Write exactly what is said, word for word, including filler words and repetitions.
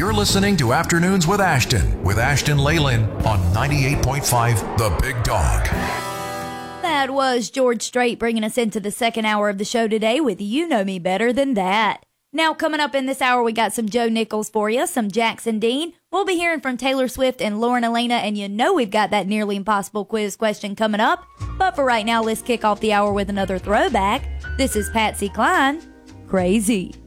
You're listening to Afternoons with Ashton, with Ashton Leyland on ninety-eight point five The Big Dog. That was George Strait bringing us into the second hour of the show today with You Know Me Better Than That. Now, coming up in this hour, we got some Joe Nichols for you, some Jackson Dean. We'll be hearing from Taylor Swift and Lauren Elena, and you know we've got that nearly impossible quiz question coming up. But for right now, let's kick off the hour with another throwback. This is Patsy Cline, Crazy.